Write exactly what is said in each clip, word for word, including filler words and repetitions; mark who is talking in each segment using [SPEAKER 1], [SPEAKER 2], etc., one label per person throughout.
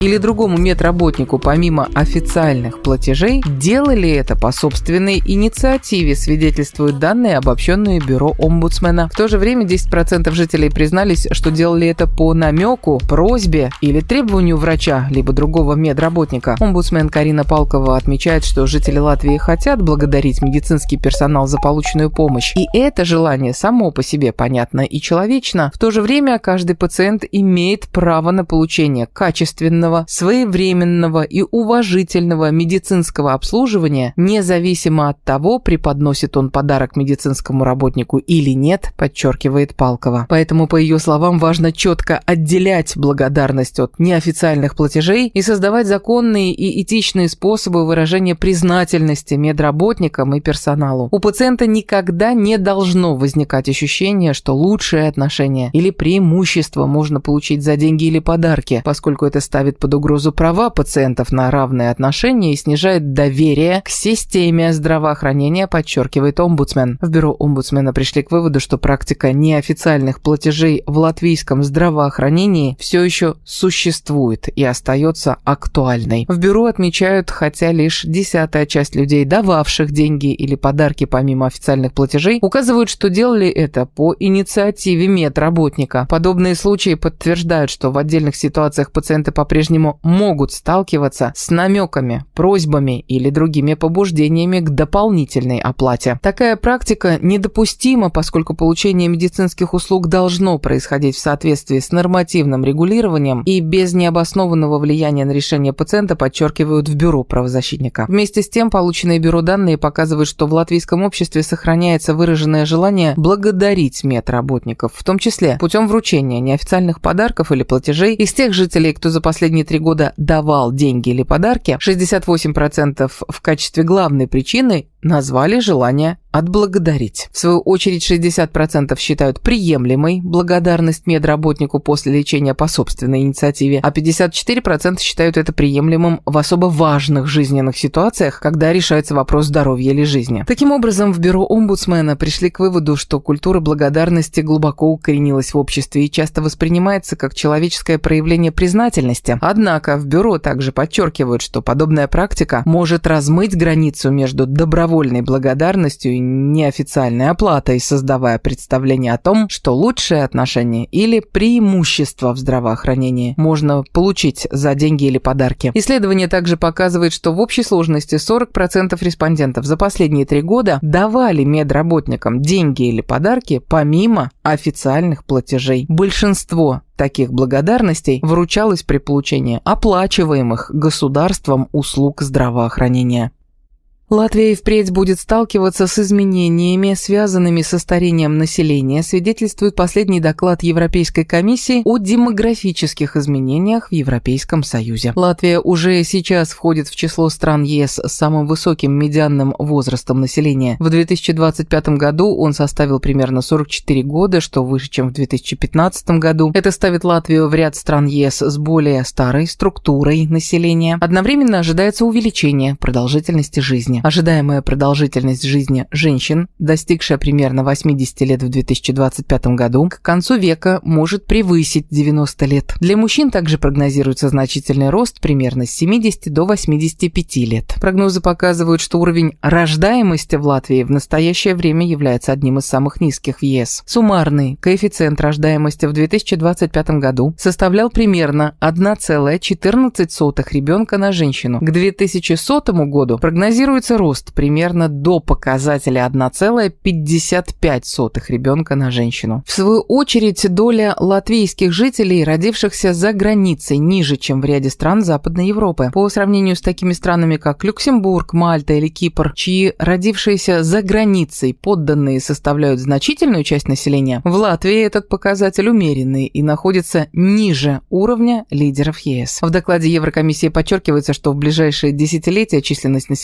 [SPEAKER 1] или другому медработнику помимо официальных платежей, делали это по собственной инициативе, свидетельствуют данные, обобщенные Бюро омбудсмена. В то же время десять процентов жителей признались, что делали это по намеку, просьбе или требованию врача, либо другого медработника. Омбудсмен Карина Палкова отмечает, что жители Латвии хотят благодарить медицинский персонал за полученную помощь. И это желание само по себе понятно и человечно. В то же время каждый пациент имеет право на получение качественного, своевременного и уважительного медицинского обслуживания, независимо от того, преподносит он подарок медицинскому работнику или нет, подчеркивает Палкова. Поэтому, по ее словам, важно четко отделять благодарность от неофициальных платежей и создавать законные и этичные способы выражения признательности медработникам и персоналу. У пациента никогда не должно возникать ощущение, что лучшие отношения или преимущества можно получить за деньги или подарки, поскольку это ставит под угрозу права пациентов на равные отношения и снижает доверие к системе здравоохранения, подчеркивает омбудсмен. В бюро омбудсмена пришли к выводу, что практика неофициальных платежей в латвийском здравоохранении все еще существует и остается актуальной. В бюро отмечают, хотя лишь десятая часть людей, дававших деньги или подарки помимо официальных платежей, указывают, что делали это по инициативе медработника. Подобные случаи подтверждают, что в отдельных ситуациях пациенты по-прежнему могут сталкиваться с намеками, просьбами или другими побуждениями к дополнительной оплате. Такая практика недопустима, поскольку получение медицинских услуг должно происходить в соответствии с нормативным регулированием и без необоснованного влияния на решение пациента, подчеркивают в бюро правозащитника. Вместе с тем, полученные бюро данные показывают, что в латвийском обществе сохраняется выраженное желание благодарить медработников, в том числе путем вручения неофициальных подарков или платежей. Из тех жителей, кто за последние три года давал деньги или подарки, шестьдесят восемь процентов в качестве главной причины назвали желание отблагодарить. В свою очередь, шестьдесят процентов считают приемлемой благодарность медработнику после лечения по собственной инициативе, а пятьдесят четыре процента считают это приемлемым в особо важных жизненных ситуациях, когда решается вопрос здоровья или жизни. Таким образом, в бюро омбудсмена пришли к выводу, что культура благодарности глубоко укоренилась в обществе и часто воспринимается как человеческое проявление признательности. Однако в бюро также подчеркивают, что подобная практика может размыть границу между добровольной благодарностью и неофициальной оплатой, создавая представление о том, что лучшие отношения или преимущества в здравоохранении можно получить за деньги или подарки. Исследование также показывает, что в общей сложности сорок процентов респондентов за последние три года давали медработникам деньги или подарки помимо официальных платежей. Большинство таких благодарностей вручалось при получении оплачиваемых государством услуг здравоохранения. Латвия и впредь будет сталкиваться с изменениями, связанными со старением населения, свидетельствует последний доклад Европейской комиссии о демографических изменениях в Европейском Союзе. Латвия уже сейчас входит в число стран ЕС с самым высоким медианным возрастом населения. В две тысячи двадцать пятом году он составил примерно сорок четыре года, что выше, чем в две тысячи пятнадцатом году. Это ставит Латвию в ряд стран ЕС с более старой структурой населения. Одновременно ожидается увеличение продолжительности жизни. Ожидаемая продолжительность жизни женщин, достигшая примерно восьмидесяти лет в две тысячи двадцать пятом году, к концу века может превысить девяносто лет. Для мужчин также прогнозируется значительный рост примерно с семидесяти до восьмидесяти пяти лет. Прогнозы показывают, что уровень рождаемости в Латвии в настоящее время является одним из самых низких в ЕС. Суммарный коэффициент рождаемости в две тысячи двадцать пятом году составлял примерно одна целая четырнадцать сотых ребенка на женщину. К две тысячи сотому году прогнозируется рост примерно до показателя одна целая пятьдесят пять сотых ребенка на женщину. В свою очередь, доля латвийских жителей, родившихся за границей, ниже, чем в ряде стран Западной Европы. По сравнению с такими странами, как Люксембург, Мальта или Кипр, чьи родившиеся за границей подданные составляют значительную часть населения, в Латвии этот показатель умеренный и находится ниже уровня лидеров ЕС. В докладе Еврокомиссии подчеркивается, что в ближайшие десятилетия численность населения Европы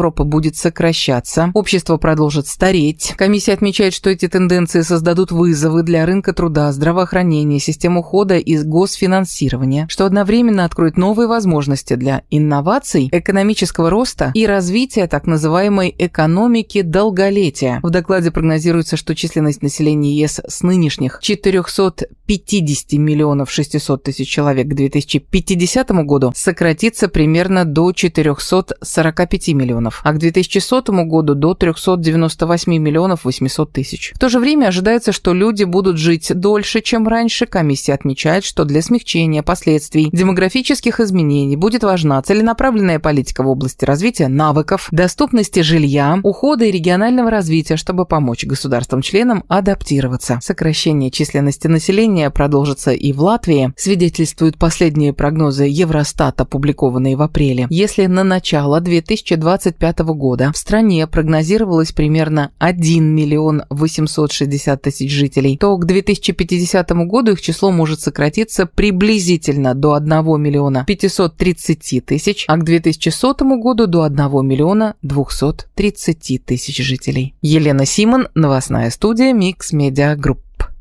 [SPEAKER 1] Европы будет сокращаться, общество продолжит стареть. Комиссия отмечает, что эти тенденции создадут вызовы для рынка труда, здравоохранения, систем ухода и госфинансирования, что одновременно откроет новые возможности для инноваций, экономического роста и развития так называемой экономики долголетия. В докладе прогнозируется, что численность населения ЕС с нынешних четырехсот пятидесяти миллионов шестисот тысяч человек к две тысячи пятидесятому году сократится примерно до четырехсот сорока пяти миллионов, а к две тысячи сотому году до трехсот девяноста восьми миллионов восьмисот тысяч. В то же время ожидается, что люди будут жить дольше, чем раньше. Комиссия отмечает, что для смягчения последствий демографических изменений будет важна целенаправленная политика в области развития навыков, доступности жилья, ухода и регионального развития, чтобы помочь государствам-членам адаптироваться. Сокращение численности населения продолжится и в Латвии, свидетельствуют последние прогнозы Евростата, опубликованные в апреле. Если на начало две тысячи двадцать пятого года в стране прогнозировалось примерно один миллион восемьсот шестьдесят тысяч жителей, то к две тысячи пятидесятому году их число может сократиться приблизительно до одного миллиона пятисот тридцати тысяч, а к две тысячи сотому году до одного миллиона двухсот тридцати тысяч жителей. Елена Симон, новостная студия Mix Media Group.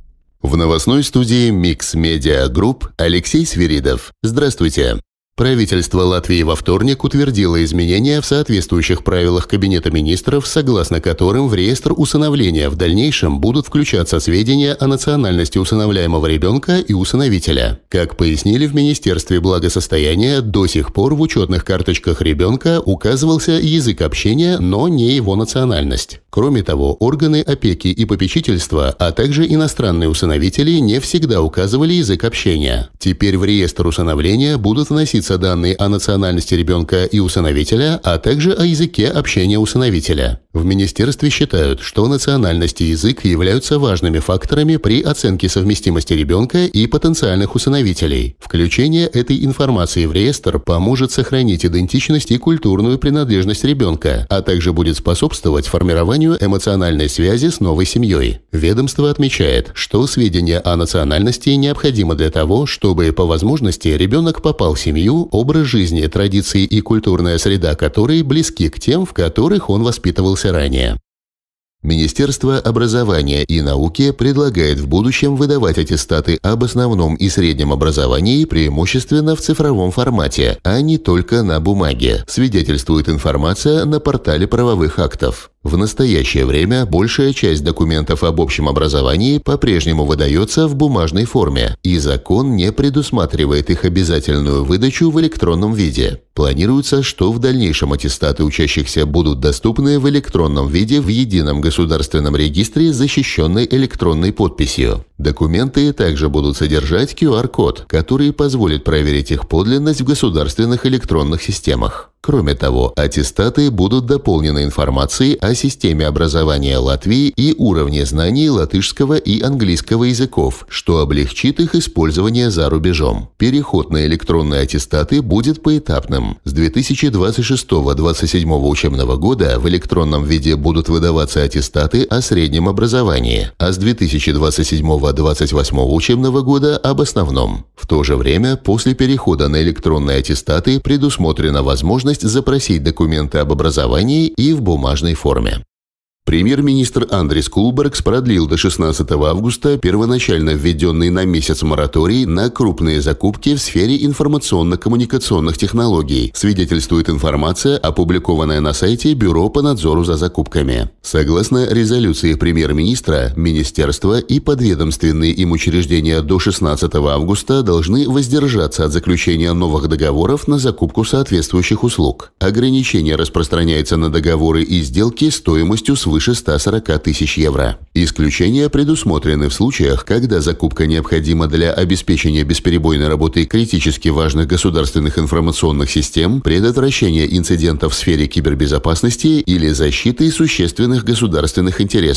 [SPEAKER 2] В новостной студии Mix Media Group Алексей Свиридов. Здравствуйте. Правительство Латвии во вторник утвердило изменения в соответствующих правилах Кабинета министров, согласно которым в реестр усыновления в дальнейшем будут включаться сведения о национальности усыновляемого ребенка и усыновителя. Как пояснили в Министерстве благосостояния, до сих пор в учетных карточках ребенка указывался язык общения, но не его национальность. Кроме того, органы опеки и попечительства, а также иностранные усыновители не всегда указывали язык общения. Теперь в реестр усыновления будут вноситься данные о национальности ребенка и усыновителя, а также о языке общения усыновителя. В министерстве считают, что национальность и язык являются важными факторами при оценке совместимости ребенка и потенциальных усыновителей. Включение этой информации в реестр поможет сохранить идентичность и культурную принадлежность ребенка, а также будет способствовать формированию эмоциональной связи с новой семьей. Ведомство отмечает, что сведения о национальности необходимы для того, чтобы по возможности ребенок попал в семью, образ жизни, традиции и культурная среда которой близки к тем, в которых он воспитывался ранее. Министерство образования и науки предлагает в будущем выдавать аттестаты об основном и среднем образовании преимущественно в цифровом формате, а не только на бумаге, свидетельствует информация на портале правовых актов. В настоящее время большая часть документов об общем образовании по-прежнему выдается в бумажной форме, и закон не предусматривает их обязательную выдачу в электронном виде. Планируется, что в дальнейшем аттестаты учащихся будут доступны в электронном виде в едином государственном регистре, защищенной электронной подписью. Документы также будут содержать ку ар код, который позволит проверить их подлинность в государственных электронных системах. Кроме того, аттестаты будут дополнены информацией о системе образования Латвии и уровне знаний латышского и английского языков, что облегчит их использование за рубежом. Переход на электронные аттестаты будет поэтапным. С две тысячи двадцать шестого — две тысячи двадцать седьмого учебного года в электронном виде будут выдаваться аттестаты о среднем образовании, а с две тысячи двадцать седьмого — две тысячи двадцать восьмого учебного года об основном. В то же время, после перехода на электронные аттестаты предусмотрена возможность запросить документы об образовании и в бумажной форме. Премьер-министр Андрис Кулбергс продлил до шестнадцатого августа первоначально введенный на месяц мораторий на крупные закупки в сфере информационно-коммуникационных технологий, свидетельствует информация, опубликованная на сайте Бюро по надзору за закупками. Согласно резолюции премьер-министра, министерства и подведомственные им учреждения до шестнадцатого августа должны воздержаться от заключения новых договоров на закупку соответствующих услуг. Ограничение распространяется на договоры и сделки стоимостью свыше свыше ста сорока тысяч евро. Исключения предусмотрены в случаях, когда закупка необходима для обеспечения бесперебойной работы критически важных государственных информационных систем, предотвращения инцидентов в сфере кибербезопасности или защиты существенных государственных интересов.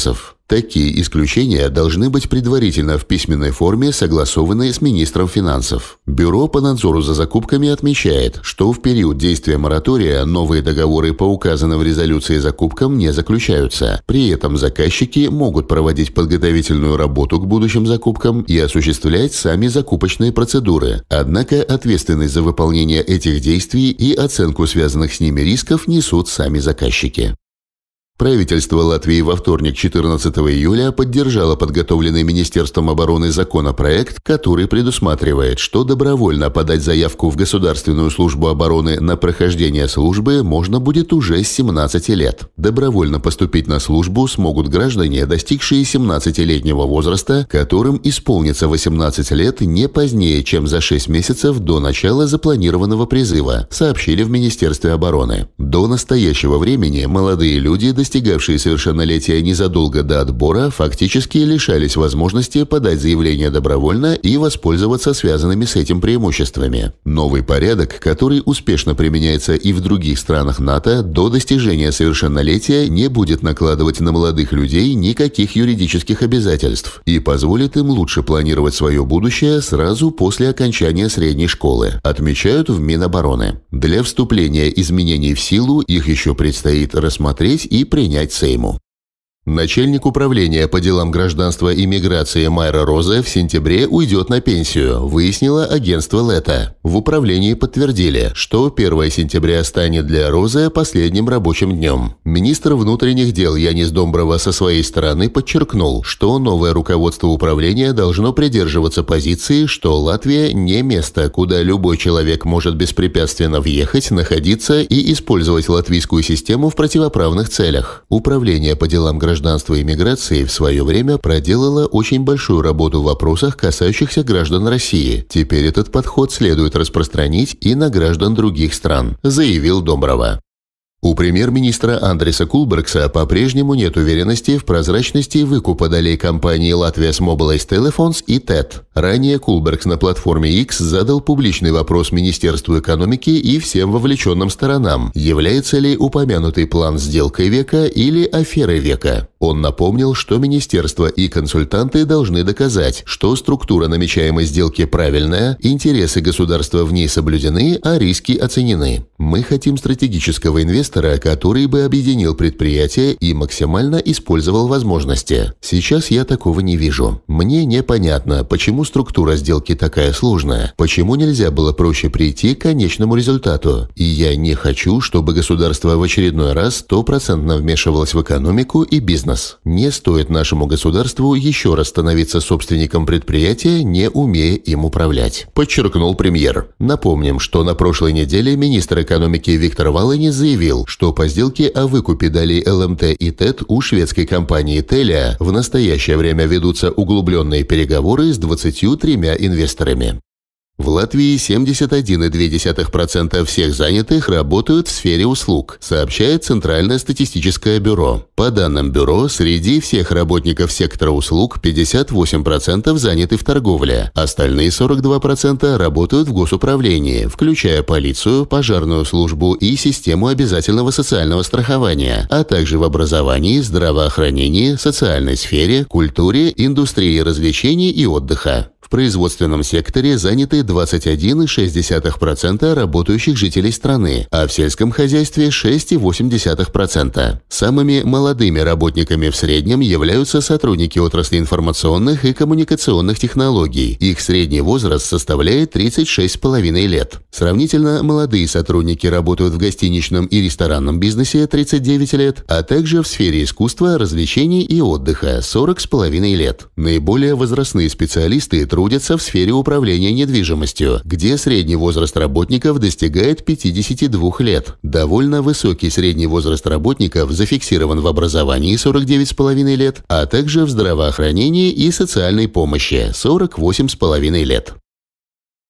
[SPEAKER 2] Такие исключения должны быть предварительно в письменной форме согласованы с министром финансов. Бюро по надзору за закупками отмечает, что в период действия моратория новые договоры по указанным в резолюции закупкам не заключаются. При этом заказчики могут проводить подготовительную работу к будущим закупкам и осуществлять сами закупочные процедуры. Однако ответственность за выполнение этих действий и оценку связанных с ними рисков несут сами заказчики. Правительство Латвии во вторник, четырнадцатого июля, поддержало подготовленный Министерством обороны законопроект, который предусматривает, что добровольно подать заявку в Государственную службу обороны на прохождение службы можно будет уже с семнадцати лет. Добровольно поступить на службу смогут граждане, достигшие семнадцатилетнего возраста, которым исполнится восемнадцать лет не позднее, чем за шесть месяцев до начала запланированного призыва, сообщили в Министерстве обороны. До настоящего времени молодые люди, достигавшие совершеннолетия незадолго до отбора, фактически лишались возможности подать заявление добровольно и воспользоваться связанными с этим преимуществами. Новый порядок, который успешно применяется и в других странах НАТО, до достижения совершеннолетия не будет накладывать на молодых людей никаких юридических обязательств и позволит им лучше планировать свое будущее сразу после окончания средней школы, отмечают в Минобороны. Для вступления изменений в силу их еще предстоит рассмотреть и принять Сейму. Начальник управления по делам гражданства и миграции Майра Розе в сентябре уйдет на пенсию, выяснило агентство Лето. В управлении подтвердили, что первое сентября станет для Розе последним рабочим днем. Министр внутренних дел Янис Домброва со своей стороны подчеркнул, что новое руководство управления должно придерживаться позиции, что Латвия не место, куда любой человек может беспрепятственно въехать, находиться и использовать латвийскую систему в противоправных целях. Управление по делам гражданства гражданства и миграции в свое время проделала очень большую работу в вопросах, касающихся граждан России. Теперь этот подход следует распространить и на граждан других стран, заявил Домброва. У премьер-министра Андриса Кулбергса по-прежнему нет уверенности в прозрачности выкупа долей компании Latvias Mobilized Telephones и ТЭТ. Ранее Кулбергс на платформе X задал публичный вопрос Министерству экономики и всем вовлеченным сторонам, является ли упомянутый план сделкой века или аферой века. Он напомнил, что министерство и консультанты должны доказать, что структура намечаемой сделки правильная, интересы государства в ней соблюдены, а риски оценены. Мы хотим стратегического инвестора, который бы объединил предприятия и максимально использовал возможности. Сейчас я такого не вижу. Мне непонятно, почему структура сделки такая сложная, почему нельзя было проще прийти к конечному результату. И я не хочу, чтобы государство в очередной раз стопроцентно вмешивалось в экономику и бизнес. Не стоит нашему государству еще раз становиться собственником предприятия, не умея им управлять, подчеркнул премьер. Напомним, что на прошлой неделе министр экономики Виктор Валанис заявил, что по сделке о выкупе долей ЛМТ и ТЭТ у шведской компании Telia в настоящее время ведутся углубленные переговоры с двадцатью тремя инвесторами. В Латвии семьдесят один целых две десятых процента всех занятых работают в сфере услуг, сообщает Центральное статистическое бюро. По данным бюро, среди всех работников сектора услуг пятьдесят восемь процентов заняты в торговле, остальные сорок два процента работают в госуправлении, включая полицию, пожарную службу и систему обязательного социального страхования, а также в образовании, здравоохранении, социальной сфере, культуре, индустрии развлечений и отдыха. В производственном секторе заняты двадцать один целых шесть десятых процента работающих жителей страны, а в сельском хозяйстве шесть целых восемь десятых процента. Самыми молодыми работниками в среднем являются сотрудники отрасли информационных и коммуникационных технологий. Их средний возраст составляет тридцать шесть с половиной лет. Сравнительно молодые сотрудники работают в гостиничном и ресторанном бизнесе тридцать девять лет, а также в сфере искусства, развлечений и отдыха сорок с половиной лет. Наиболее возрастные специалисты трудятся в сфере управления недвижимостью, где средний возраст работников достигает пятидесяти двух лет. Довольно высокий средний возраст работников зафиксирован в образовании сорок девять с половиной лет, а также в здравоохранении и социальной помощи сорок восемь с половиной лет.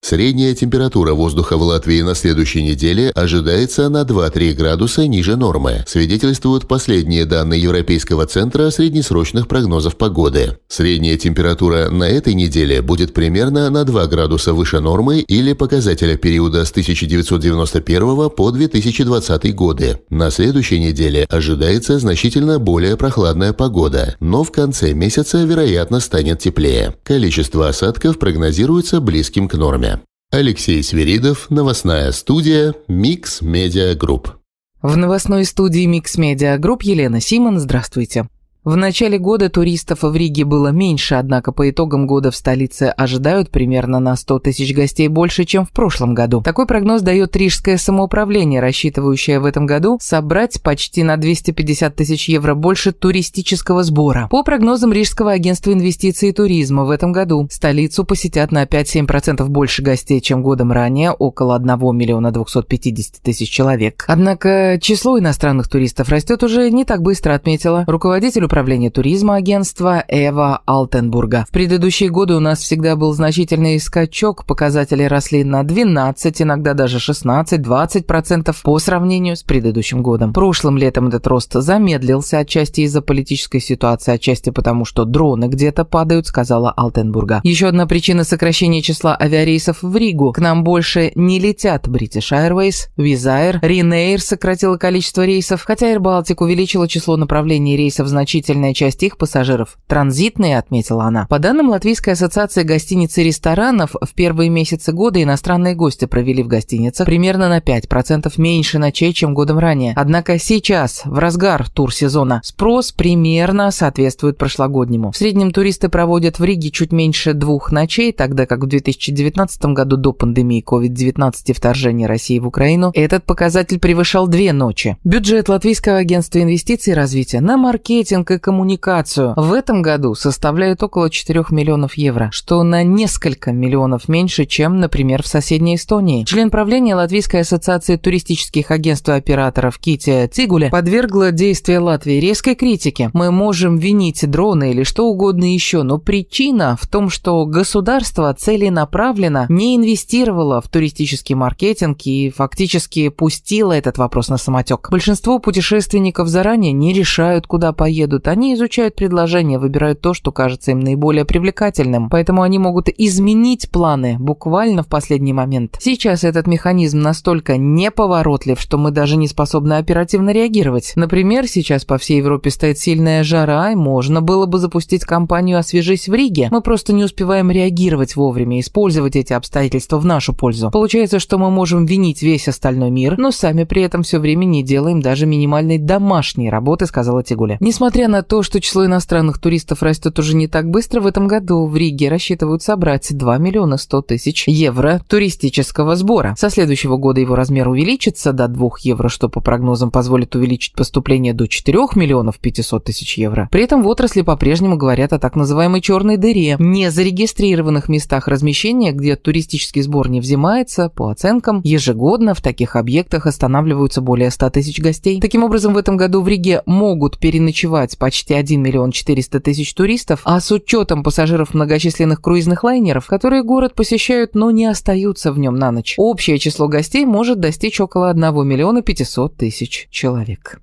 [SPEAKER 2] Средняя температура воздуха в Латвии на следующей неделе ожидается на два-три градуса ниже нормы, свидетельствуют последние данные Европейского центра среднесрочных прогнозов погоды. Средняя температура на этой неделе будет примерно на два градуса выше нормы или показателя периода с тысяча девятьсот девяносто первого по две тысячи двадцатый годы. На следующей неделе ожидается значительно более прохладная погода, но в конце месяца, вероятно, станет теплее. Количество осадков прогнозируется близким к норме. Алексей Свиридов, новостная студия Mix Media Group.
[SPEAKER 1] В новостной студии Mix Media Group Елена Симон. Здравствуйте. В начале года туристов в Риге было меньше, однако по итогам года в столице ожидают примерно на сто тысяч гостей больше, чем в прошлом году. Такой прогноз дает Рижское самоуправление, рассчитывающее в этом году собрать почти на двести пятьдесят тысяч евро больше туристического сбора. По прогнозам Рижского агентства инвестиций и туризма, в этом году столицу посетят на пять-семь процентов больше гостей, чем годом ранее, около одного миллиона двухсот пятидесяти тысяч человек. Однако число иностранных туристов растет уже не так быстро, отметила руководитель управления туризма агентства Эва Алтенбурга. В предыдущие годы у нас всегда был значительный скачок, показатели росли на двенадцать, иногда даже шестнадцать-двадцать процентов по сравнению с предыдущим годом. Прошлым летом этот рост замедлился, отчасти из-за политической ситуации, отчасти потому, что дроны где-то падают, сказала Алтенбурга. Еще одна причина сокращения числа авиарейсов в Ригу. К нам больше не летят British Airways, Wizz Air, Ryanair сократила количество рейсов, хотя Air Baltic увеличила число направлений рейсов значительно. Значительная часть их пассажиров транзитные, отметила она. По данным Латвийской ассоциации гостиниц и ресторанов, в первые месяцы года иностранные гости провели в гостиницах примерно на пять процентов меньше ночей, чем годом ранее. Однако сейчас, в разгар турсезона, спрос примерно соответствует прошлогоднему. В среднем туристы проводят в Риге чуть меньше двух ночей, тогда как в две тысячи девятнадцатом году до пандемии ковид девятнадцать и вторжения России в Украину этот показатель превышал две ночи. Бюджет Латвийского агентства инвестиций и развития на маркетинг и коммуникацию в этом году составляет около четырёх миллионов евро, что на несколько миллионов меньше, чем, например, в соседней Эстонии. Член правления Латвийской ассоциации туристических агентств и операторов Китя Цигуля подвергла действия Латвии резкой критике. Мы можем винить дроны или что угодно еще, но причина в том, что государство целенаправленно не инвестировало в туристический маркетинг и фактически пустило этот вопрос на самотек. Большинство путешественников заранее не решают, куда поедут. Они изучают предложения, выбирают то, что кажется им наиболее привлекательным, поэтому они могут изменить планы буквально в последний момент. Сейчас этот механизм настолько неповоротлив, что мы даже не способны оперативно реагировать. Например, сейчас по всей Европе стоит сильная жара, и можно было бы запустить кампанию «Освежись в Риге». Мы просто не успеваем реагировать вовремя, использовать эти обстоятельства в нашу пользу. Получается, что мы можем винить весь остальной мир, но сами при этом все время не делаем даже минимальной домашней работы, сказала Тигуля. Несмотря на то, что число иностранных туристов растет уже не так быстро, в этом году в Риге рассчитывают собрать два миллиона сто тысяч евро туристического сбора. Со следующего года его размер увеличится до двух евро, что по прогнозам позволит увеличить поступление до четырёх миллионов пятисот тысяч евро. При этом в отрасли по-прежнему говорят о так называемой черной дыре, незарегистрированных местах размещения, где туристический сбор не взимается. По оценкам, ежегодно в таких объектах останавливаются более ста тысяч гостей. Таким образом, в этом году в Риге могут переночевать почти один миллион четыреста тысяч туристов, а с учетом пассажиров многочисленных круизных лайнеров, которые город посещают, но не остаются в нем на ночь, общее число гостей может достичь около одного миллиона пятисот тысяч человек.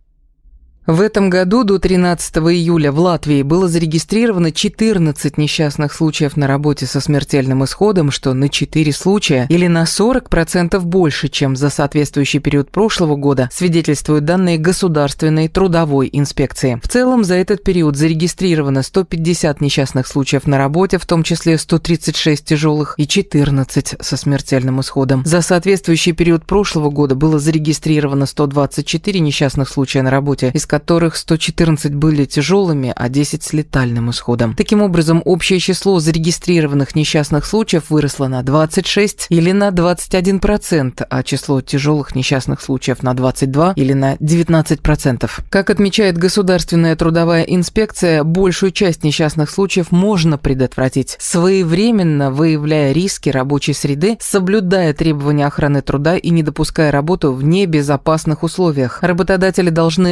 [SPEAKER 1] В этом году до тринадцатого июля в Латвии было зарегистрировано четырнадцать несчастных случаев на работе со смертельным исходом, что на четыре случая или на сорок процентов больше, чем за соответствующий период прошлого года, свидетельствуют данные Государственной трудовой инспекции. В целом за этот период зарегистрировано сто пятьдесят несчастных случаев на работе, в том числе сто тридцать шесть тяжелых и четырнадцать со смертельным исходом. За соответствующий период прошлого года было зарегистрировано сто двадцать четыре несчастных случая на работе, из которых сто четырнадцать были тяжелыми, а десять с летальным исходом. Таким образом, общее число зарегистрированных несчастных случаев выросло на двадцать шесть или на двадцать один процент, а число тяжелых несчастных случаев на двадцать два или на девятнадцать процентов. Как отмечает Государственная трудовая инспекция, большую часть несчастных случаев можно предотвратить, своевременно выявляя риски рабочей среды, соблюдая требования охраны труда и не допуская работу в небезопасных условиях. Работодатели должны регулярно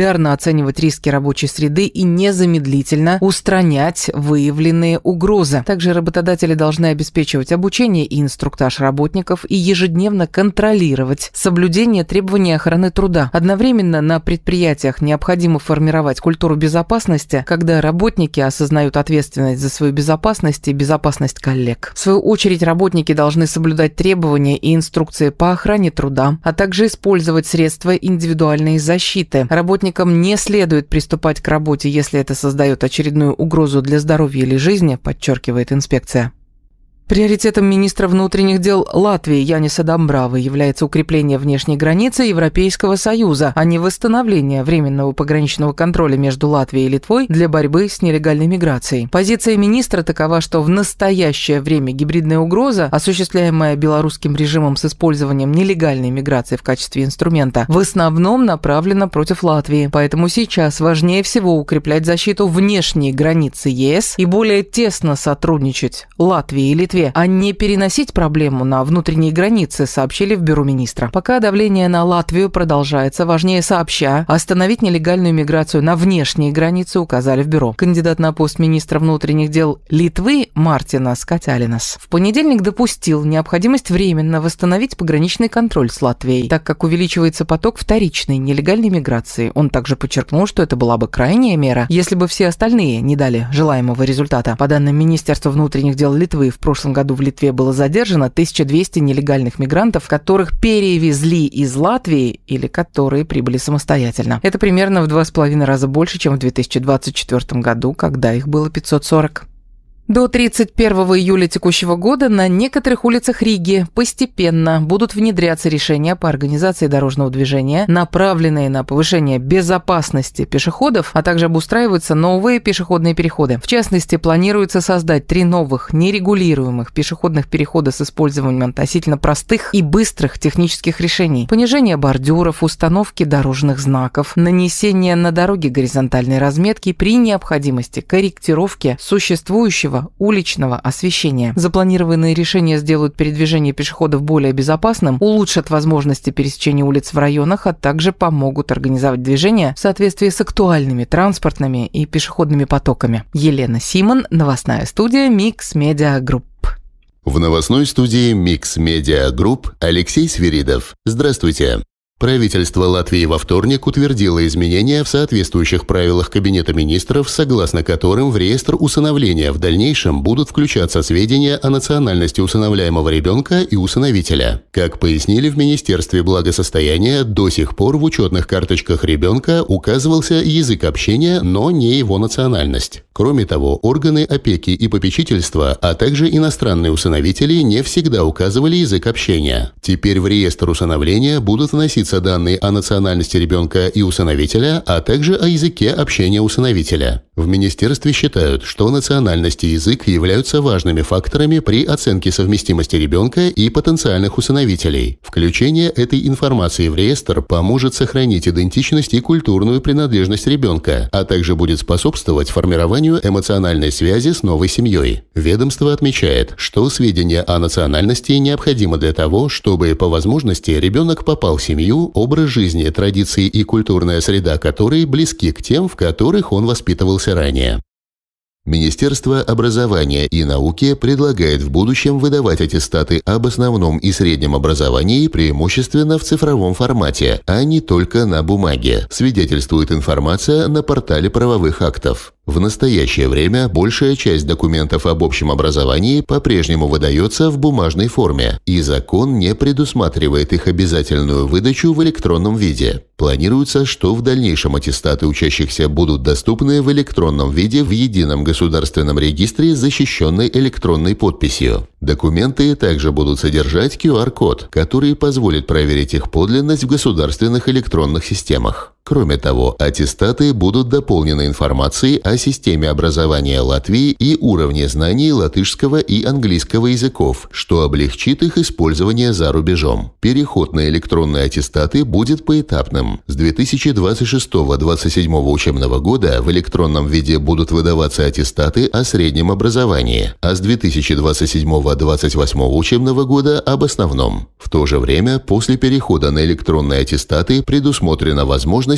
[SPEAKER 1] регулярно оценивать риски рабочей среды и незамедлительно устранять выявленные угрозы. Также работодатели должны обеспечивать обучение и инструктаж работников и ежедневно контролировать соблюдение требований охраны труда. Одновременно на предприятиях необходимо формировать культуру безопасности, когда работники осознают ответственность за свою безопасность и безопасность коллег. В свою очередь, работники должны соблюдать требования и инструкции по охране труда, а также использовать средства индивидуальной защиты. Работникам не следует приступать к работе, если это создает очередную угрозу для здоровья или жизни, подчеркивает инспекция. Приоритетом министра внутренних дел Латвии Яниса Домбравы является укрепление внешней границы Европейского Союза, а не восстановление временного пограничного контроля между Латвией и Литвой для борьбы с нелегальной миграцией. Позиция министра такова, что в настоящее время гибридная угроза, осуществляемая белорусским режимом с использованием нелегальной миграции в качестве инструмента, в основном направлена против Латвии. Поэтому сейчас важнее всего укреплять защиту внешней границы ЕС и более тесно сотрудничать Латвии и Литве, а не переносить проблему на внутренние границы, сообщили в бюро министра. Пока давление на Латвию продолжается, важнее сообща остановить нелегальную миграцию на внешние границы, указали в бюро. Кандидат на пост министра внутренних дел Литвы Мартинас Катялинас в понедельник допустил необходимость временно восстановить пограничный контроль с Латвией, так как увеличивается поток вторичной нелегальной миграции. Он также подчеркнул, что это была бы крайняя мера, если бы все остальные не дали желаемого результата. По данным Министерства внутренних дел Литвы, в прошлом году в Литве было задержано тысяча двести нелегальных мигрантов, которых перевезли из Латвии или которые прибыли самостоятельно. Это примерно в два с половиной раза больше, чем в две тысячи двадцать четвёртом году, когда их было пятьсот сорок. До тридцать первого июля текущего года на некоторых улицах Риги постепенно будут внедряться решения по организации дорожного движения, направленные на повышение безопасности пешеходов, а также обустраиваются новые пешеходные переходы. В частности, планируется создать три новых нерегулируемых пешеходных перехода с использованием относительно простых и быстрых технических решений: понижение бордюров, установки дорожных знаков, нанесение на дороге горизонтальной разметки, при необходимости корректировки существующего уличного освещения. Запланированные решения сделают передвижение пешеходов более безопасным, улучшат возможности пересечения улиц в районах, а также помогут организовать движение в соответствии с актуальными транспортными и пешеходными потоками. Елена Симон, новостная студия Mix Media Group.
[SPEAKER 2] В новостной студии Mix Media Group Алексей Свиридов. Здравствуйте. Правительство Латвии во вторник утвердило изменения в соответствующих правилах Кабинета министров, согласно которым в реестр усыновления в дальнейшем будут включаться сведения о национальности усыновляемого ребенка и усыновителя. Как пояснили в Министерстве благосостояния, до сих пор в учетных карточках ребенка указывался язык общения, но не его национальность. Кроме того, органы опеки и попечительства, а также иностранные усыновители не всегда указывали язык общения. Теперь в реестр усыновления будут вноситься данные о национальности ребенка и усыновителя, а также о языке общения усыновителя. В министерстве считают, что национальность и язык являются важными факторами при оценке совместимости ребенка и потенциальных усыновителей. Включение этой информации в реестр поможет сохранить идентичность и культурную принадлежность ребенка, а также будет способствовать формированию эмоциональной связи с новой семьей. Ведомство отмечает, что сведения о национальности необходимы для того, чтобы по возможности ребенок попал в семью, образ жизни, традиции и культурная среда которой близки к тем, в которых он воспитывался ранее. Министерство образования и науки предлагает в будущем выдавать аттестаты об основном и среднем образовании преимущественно в цифровом формате, а не только на бумаге, свидетельствует информация на портале правовых актов. В настоящее время большая часть документов об общем образовании по-прежнему выдается в бумажной форме, и закон не предусматривает их обязательную выдачу в электронном виде. Планируется, что в дальнейшем аттестаты учащихся будут доступны в электронном виде в едином государственном регистре с защищенной электронной подписью. Документы также будут содержать ку ар код, который позволит проверить их подлинность в государственных электронных системах. Кроме того, аттестаты будут дополнены информацией о системе образования Латвии и уровне знаний латышского и английского языков, что облегчит их использование за рубежом. Переход на электронные аттестаты будет поэтапным. С две тысячи двадцать шестого — две тысячи двадцать седьмого учебного года в электронном виде будут выдаваться аттестаты о среднем образовании, а с две тысячи двадцать седьмого — две тысячи двадцать восьмого учебного года об основном. В то же время, после перехода на электронные аттестаты предусмотрена возможность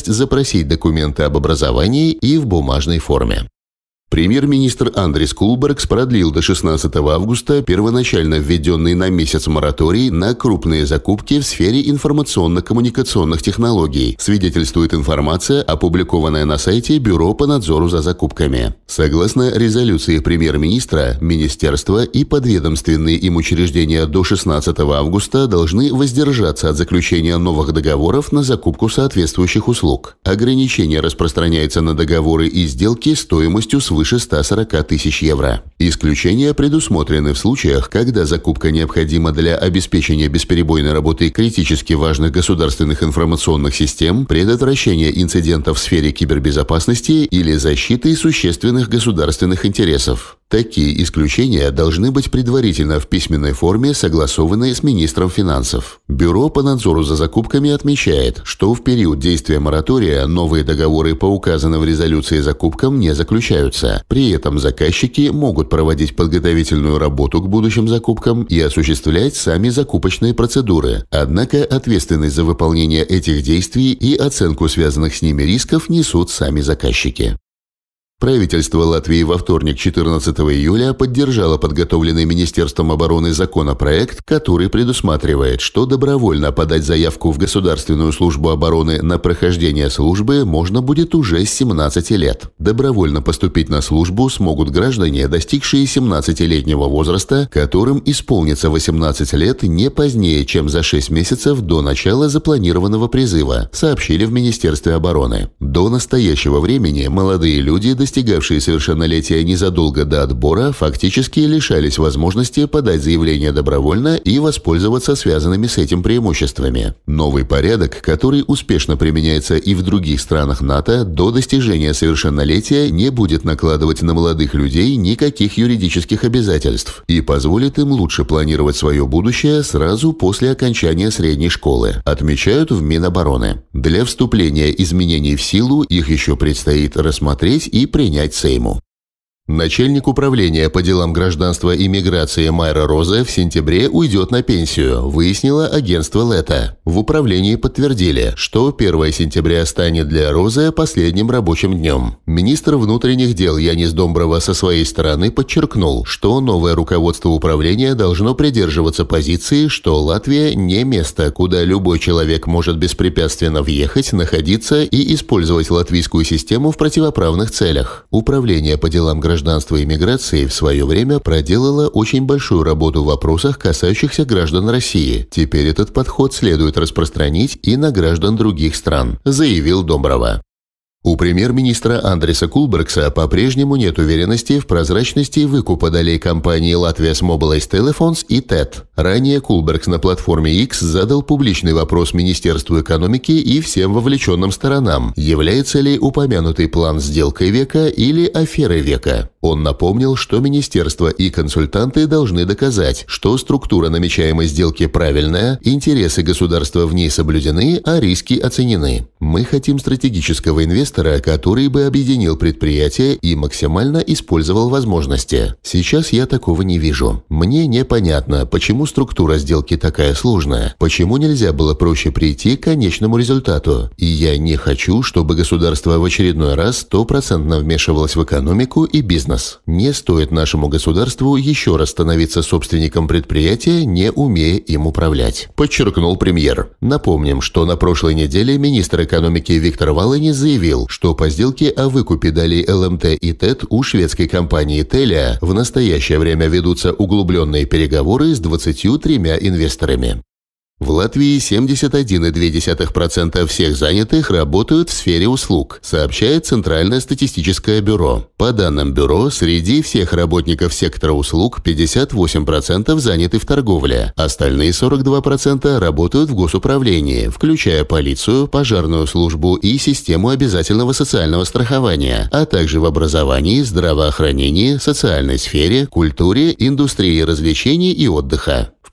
[SPEAKER 2] возможность запросить документы об образовании и в бумажной форме. Премьер-министр Андрис Кулбергс продлил до шестнадцатого августа первоначально введенный на месяц мораторий на крупные закупки в сфере информационно-коммуникационных технологий, свидетельствует информация, опубликованная на сайте Бюро по надзору за закупками. Согласно резолюции премьер-министра, министерства и подведомственные им учреждения до шестнадцатого августа должны воздержаться от заключения новых договоров на закупку соответствующих услуг. Ограничение распространяется на договоры и сделки стоимостью свыше ста сорока тысяч евро. Исключения предусмотрены в случаях, когда закупка необходима для обеспечения бесперебойной работы критически важных государственных информационных систем, предотвращения инцидентов в сфере кибербезопасности или защиты существенных государственных интересов. Такие исключения должны быть предварительно в письменной форме согласованы с министром финансов. Бюро по надзору за закупками отмечает, что в период действия моратория новые договоры по указанным в резолюции закупкам не заключаются. При этом заказчики могут проводить подготовительную работу к будущим закупкам и осуществлять сами закупочные процедуры. Однако ответственность за выполнение этих действий и оценку связанных с ними рисков несут сами заказчики. Правительство Латвии во вторник, четырнадцатого июля, поддержало подготовленный Министерством обороны законопроект, который предусматривает, что добровольно подать заявку в Государственную службу обороны на прохождение службы можно будет уже с семнадцати лет. Добровольно поступить на службу смогут граждане, достигшие семнадцатилетнего возраста, которым исполнится восемнадцать лет не позднее, чем за шесть месяцев до начала запланированного призыва, сообщили в Министерстве обороны. До настоящего времени молодые люди, достигавшие совершеннолетия незадолго до отбора, фактически лишались возможности подать заявление добровольно и воспользоваться связанными с этим преимуществами. Новый порядок, который успешно применяется и в других странах НАТО, до достижения совершеннолетия не будет накладывать на молодых людей никаких юридических обязательств и позволит им лучше планировать свое будущее сразу после окончания средней школы, отмечают в Минобороны. Для вступления изменений в силу их еще предстоит рассмотреть и принять Сейму. Начальник управления по делам гражданства и миграции Майра Розе в сентябре уйдет на пенсию, выяснило агентство Лето. В управлении подтвердили, что первого сентября станет для Розе последним рабочим днем. Министр внутренних дел Янис Домброва со своей стороны подчеркнул, что новое руководство управления должно придерживаться позиции, что Латвия не место, куда любой человек может беспрепятственно въехать, находиться и использовать латвийскую систему в противоправных целях. Управление по делам гражданства гражданства и миграции в свое время проделала очень большую работу в вопросах, касающихся граждан России. Теперь этот подход следует распространить и на граждан других стран, заявил Домброва. У премьер-министра Андриса Кулбергса по-прежнему нет уверенности в прозрачности выкупа долей компании Latvia's Mobilized Telephones и ТЭТ. Ранее Кулбергс на платформе X задал публичный вопрос Министерству экономики и всем вовлеченным сторонам, является ли упомянутый план сделкой века или аферой века. Он напомнил, что министерство и консультанты должны доказать, что структура намечаемой сделки правильная, интересы государства в ней соблюдены, а риски оценены. Мы хотим стратегического инвестора, который бы объединил предприятия и максимально использовал возможности. Сейчас я такого не вижу. Мне непонятно, почему структура сделки такая сложная, почему нельзя было проще прийти к конечному результату. И я не хочу, чтобы государство в очередной раз стопроцентно вмешивалось в экономику и бизнес. Не стоит нашему государству еще раз становиться собственником предприятия, не умея им управлять, подчеркнул премьер. Напомним, что на прошлой неделе министр экономики Виктор Валанис заявил, что по сделке о выкупе долей эл эм тэ и ТЭТ у шведской компании Telia в настоящее время ведутся углубленные переговоры с двадцатью тремя инвесторами. В Латвии семьдесят один целых две десятых процента всех занятых работают в сфере услуг, сообщает Центральное статистическое бюро. По данным бюро, среди всех работников сектора услуг пятьдесят восемь процентов заняты в торговле, остальные сорок два процента работают в госуправлении, включая полицию, пожарную службу и систему обязательного социального страхования, а также в образовании, здравоохранении, социальной сфере, культуре, индустрии развлечений и отдыха. В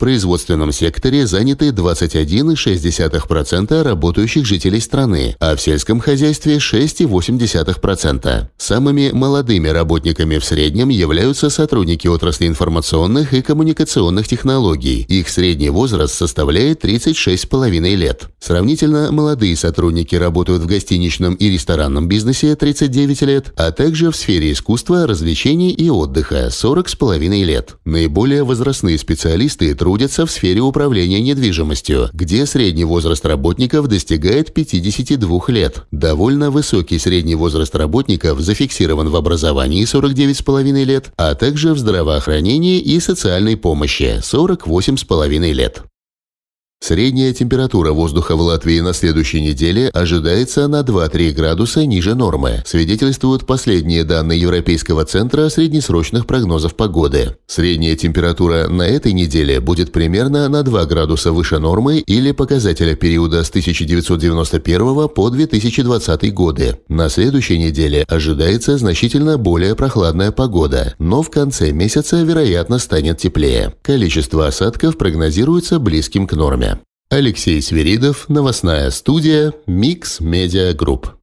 [SPEAKER 2] производственном секторе заняты двадцать один целых шесть десятых процента работающих жителей страны, а в сельском хозяйстве шесть целых восемь десятых процента. Самыми молодыми работниками в среднем являются сотрудники отрасли информационных и коммуникационных технологий. Их средний возраст составляет тридцать шесть с половиной лет. Сравнительно молодые сотрудники работают в гостиничном и ресторанном бизнесе тридцать девять лет, а также в сфере искусства, развлечений и отдыха сорок с половиной лет. Наиболее возрастные специалисты трудятся в сфере управления недвижимостью, где средний возраст работников достигает пятидесяти двух лет. Довольно высокий средний возраст работников зафиксирован в образовании сорок девять с половиной лет, а также в здравоохранении и социальной помощи сорок восемь с половиной лет. Средняя температура воздуха в Латвии на следующей неделе ожидается на два-три градуса ниже нормы, свидетельствуют последние данные Европейского центра среднесрочных прогнозов погоды. Средняя температура на этой неделе будет примерно на два градуса выше нормы или показателя периода с тысяча девятьсот девяносто первого по две тысячи двадцатый годы. На следующей неделе ожидается значительно более прохладная погода, но в конце месяца, вероятно, станет теплее. Количество осадков прогнозируется близким к норме. Алексей Свиридов, новостная студия Mix Media Group.